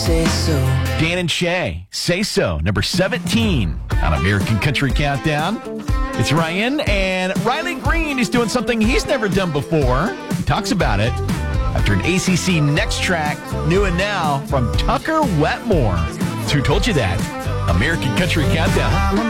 say so. Dan and Shay, Say So, number 17 on American Country Countdown. It's Ryan, and Riley Green is doing something he's never done before. He talks about it after an ACC Next track, New and Now, from Tucker Wetmore. It's Who Told You That? American Country Countdown.